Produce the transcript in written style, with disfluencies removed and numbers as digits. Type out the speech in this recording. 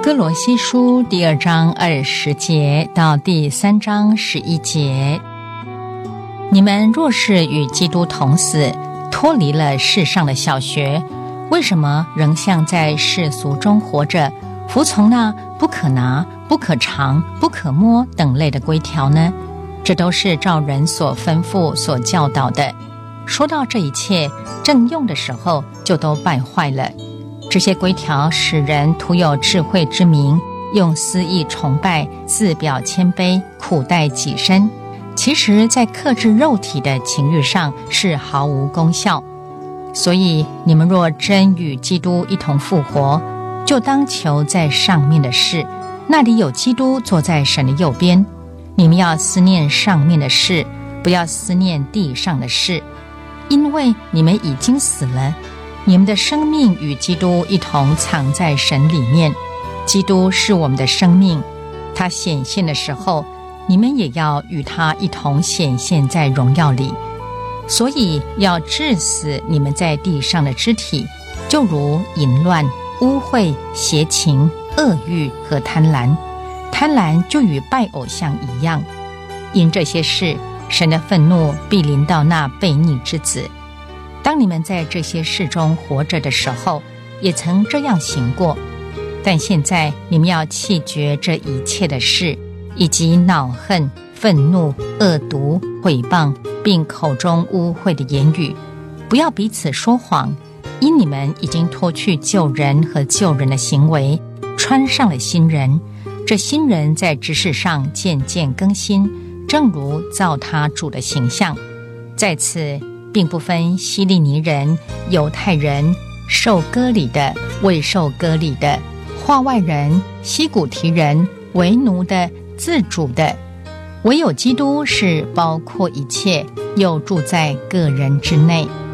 哥罗西书第2章20节到第3章11节，你们若是与基督同死，脱离了世上的小学，为什么仍像在世俗中活着，服从那不可拿、不可尝、不可摸等类的规条呢？这都是照人所吩咐、所教导的。说到这一切，正用的时候就都败坏了。这些规条使人徒有智慧之名，用私意崇拜，自表谦卑，苦待己身。其实在克制肉体的情欲上是毫无功效。所以你们若真与基督一同复活，就当求在上面的事，那里有基督坐在神的右边。你们要思念上面的事，不要思念地上的事，因为你们已经死了，你们的生命与基督一同藏在神里面。基督是我们的生命，他显现的时候，你们也要与他一同显现在荣耀里。所以要治死你们在地上的肢体，就如淫乱、污秽、邪情、恶欲和贪婪。贪婪就与拜偶像一样。因这些事，神的愤怒必临到那悖逆之子。当你们在这些事中活着的时候，也曾这样行过。但现在你们要弃绝这一切的事，以及恼恨、愤怒、恶毒、毁谤，并口中污秽的言语。不要彼此说谎，因你们已经脱去旧人和旧人的行为，穿上了新人。这新人在知识上渐渐更新，正如造他主的形象。在此并不分希利尼人、犹太人、受割礼的、未受割礼的、化外人、西古提人、为奴的、自主的，唯有基督是包括一切，又住在个人之内。